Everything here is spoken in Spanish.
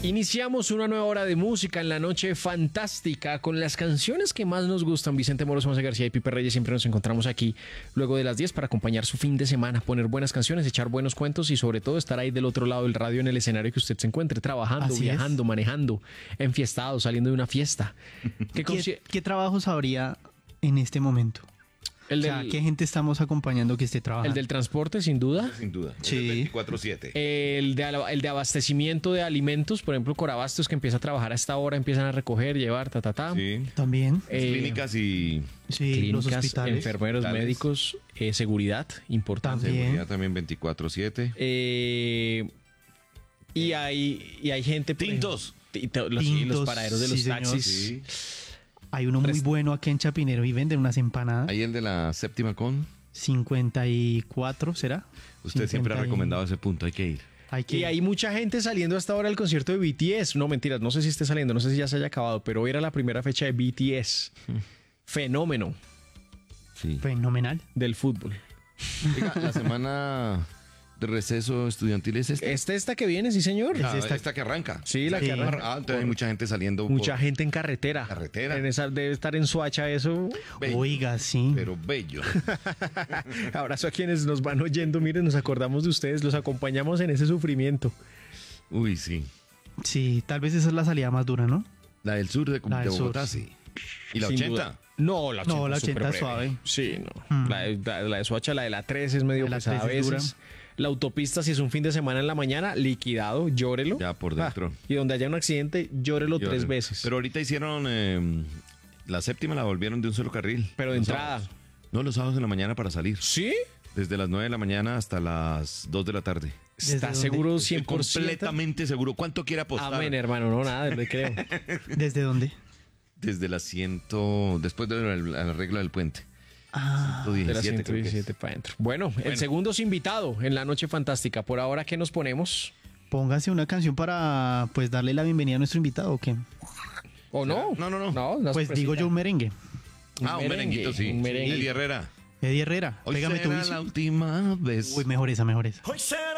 Iniciamos una nueva hora de música en la noche fantástica con las canciones que más nos gustan. Vicente Moros, José García y Pipe Reyes siempre nos encontramos aquí luego de las 10 para acompañar su fin de semana, poner buenas canciones, echar buenos cuentos y sobre todo estar ahí del otro lado del radio en el escenario que usted se encuentre, trabajando, Así viajando, manejando, enfiestado, saliendo de una fiesta. ¿Qué trabajos habría en este momento? ¿Qué gente estamos acompañando que esté trabajando? El del transporte, sin duda. Sin duda. Sí. 24/7. El de abastecimiento de alimentos, por ejemplo, Corabastos, que empieza a trabajar a esta hora, empiezan a recoger, llevar, Sí. También. Clínicas y Sí, los clínicas, hospitales. enfermeros, hospitales. médicos, seguridad, importante. También. seguridad también 24/7. Y hay gente... por Tintos. ejemplo, sí, los Tintos, paraderos de los sí, señor. taxis. Sí. Hay uno muy bueno aquí en Chapinero y venden unas empanadas. Ahí el de la séptima con. 54, ¿será? Usted siempre ha 50 y- recomendado ese punto, hay que ir. Hay que Y hay mucha gente saliendo hasta ahora al concierto de BTS. No, mentiras, no sé si esté saliendo, no sé si ya se haya acabado, pero hoy era la primera fecha de BTS. Fenómeno Sí. fenomenal. del fútbol. Oiga, la semana de receso estudiantil es esta. Esta que viene, sí, señor. Es esta. esta que arranca. Sí, la Sí. que arranca. Ah, entonces hay mucha gente saliendo. Mucha gente en carretera. Carretera. En esa, debe estar en Soacha eso. Bello, Oiga, sí. pero bello. Abrazo a quienes nos van oyendo. Miren, nos acordamos de ustedes, los acompañamos en ese sufrimiento. Uy, sí. Sí, tal vez esa es la salida más dura, ¿no? La del sur de La del Bogotá, sur. sí. ¿Y la Sin 80? duda. No, la 80, No, la es súper 80 es breve. suave. Sí, no. La de Soacha, la de la 3 es medio La pesada a 3 es veces. La autopista, si es un fin de semana en la mañana, liquidado, llórelo. Ya por dentro. Y donde haya un accidente, llórelo 3 veces. Pero ahorita hicieron. La séptima la volvieron de un solo carril. Pero de Los entrada. sábados. No, los sábados en la mañana para salir. ¿Sí? Desde las 9 de la mañana hasta las 2 de la tarde. ¿Desde ¿Está dónde? seguro Estoy 100%? completamente seguro. ¿Cuánto quiere apostar? Amén, hermano. No, nada, le creo. ¿Desde dónde? Desde las 100. Después del arreglo del puente. Ah, De las 117, creo que es. 117 para adentro. Bueno, el segundo es invitado en la noche fantástica. Por ahora, ¿qué nos ponemos? póngase una canción para pues darle la bienvenida a nuestro invitado, ¿o qué? ¿O no? No. una Pues digo yo un merengue. Un merenguito, sí. Un merengue. Eddie Herrera. Eddie Herrera, Hoy pégame tu será bici. la última vez. Uy, mejor esa, mejor esa. Hoy será